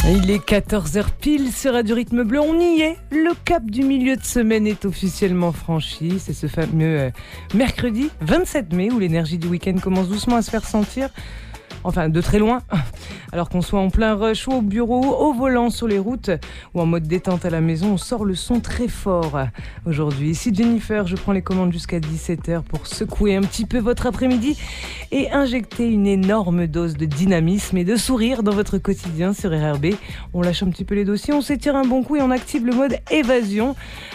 Il est 14h pile sur Radio Rythme Bleu, on y est. Le cap du milieu de semaine est officiellement franchi. C'est ce fameux mercredi 27 mai où l'énergie du week-end commence doucement à se faire sentir. Enfin, de très loin. Alors qu'on soit en plein rush ou au bureau, au volant sur les routes ou en mode détente à la maison, on sort le son très fort aujourd'hui. Ici Jennifer, je prends les commandes jusqu'à 17h pour secouer un petit peu votre après-midi et injecter une énorme dose de dynamisme et de sourire dans votre quotidien sur RRB. On lâche un petit peu les dossiers, on s'étire un bon coup et on active le mode évasion.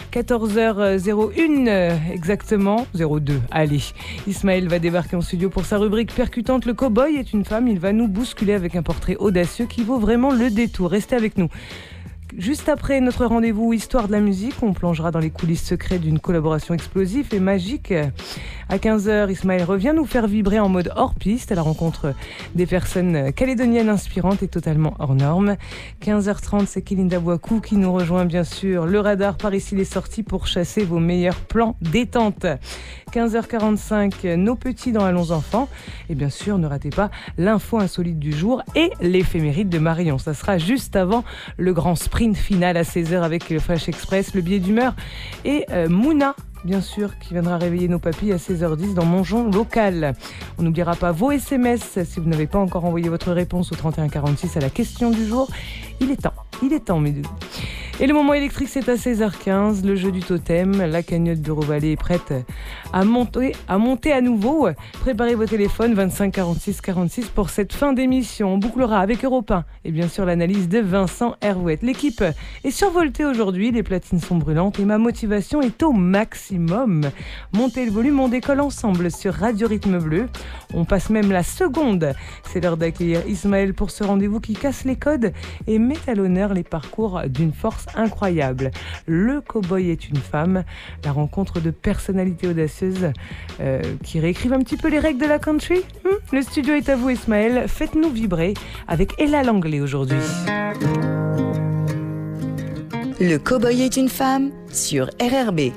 14h01 exactement, 02. Allez, Ismaël va débarquer en studio pour sa rubrique percutante. Le cow-boy est une femme. Il va nous bousculer avec un portrait audacieux qui vaut vraiment le détour. Restez avec nous. Juste après notre rendez-vous Histoire de la musique, on plongera dans les coulisses secrètes d'une collaboration explosive et magique. À 15h, Ismaël revient nous faire vibrer en mode hors-piste à la rencontre des personnes calédoniennes inspirantes et totalement hors normes. 15h30, c'est Kélinda Bouakou qui nous rejoint bien sûr. Le radar par ici les sorties pour chasser vos meilleurs plans détente. 15h45, nos petits dans Allons Enfants. Et bien sûr, ne ratez pas l'info insolite du jour et l'éphéméride de Marion. Ça sera juste avant le grand sprint final à 16h avec le Flash Express, le billet d'humeur et Mouna, bien sûr, qui viendra réveiller nos papilles à 16h10 dans Mongeon local. On n'oubliera pas vos SMS si vous n'avez pas encore envoyé votre réponse au 3146 à la question du jour. Il est temps, mes deux. Et le moment électrique, c'est à 16h15, le jeu du totem. La cagnotte de Rovalet est prête à monter à nouveau. Préparez vos téléphones 25 46 46 pour cette fin d'émission. On bouclera avec Europe 1 et bien sûr l'analyse de Vincent Herouet. L'équipe est survoltée aujourd'hui, les platines sont brûlantes et ma motivation est au maximum. Montez le volume, on décolle ensemble sur Radio Rythme Bleu. On passe même la seconde. C'est l'heure d'accueillir Ismaël pour ce rendez-vous qui casse les codes et met à l'honneur les parcours d'une force incroyable. Le cow-boy est une femme, la rencontre de personnalités audacieuses qui réécrivent un petit peu les règles de la country. Le studio est à vous Ismaël, faites-nous vibrer avec Ella Langlais aujourd'hui. Le cow-boy est une femme sur RRB.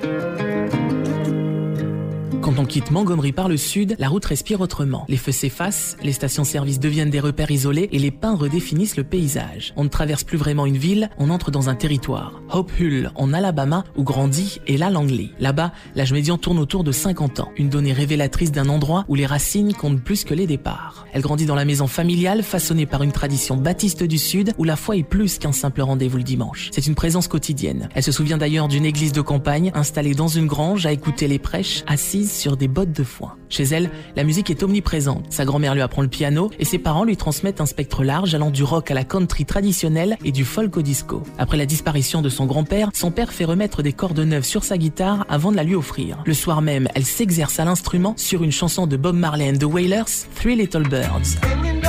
Quand on quitte Montgomery par le sud, la route respire autrement. Les feux s'effacent, les stations-service deviennent des repères isolés et les pins redéfinissent le paysage. On ne traverse plus vraiment une ville, on entre dans un territoire. Hope Hull, en Alabama, où grandit Ella Langlais. Là-bas, l'âge médian tourne autour de 50 ans. Une donnée révélatrice d'un endroit où les racines comptent plus que les départs. Elle grandit dans la maison familiale, façonnée par une tradition baptiste du Sud, où la foi est plus qu'un simple rendez-vous le dimanche. C'est une présence quotidienne. Elle se souvient d'ailleurs d'une église de campagne, installée dans une grange à écouter les prêches, assise sur des bottes de foin. Chez elle, la musique est omniprésente. Sa grand-mère lui apprend le piano et ses parents lui transmettent un spectre large allant du rock à la country traditionnelle et du folk au disco. Après la disparition de son grand-père, son père fait remettre des cordes neuves sur sa guitare avant de la lui offrir. Le soir même, elle s'exerce à l'instrument sur une chanson de Bob Marley and the Wailers, Three Little Birds.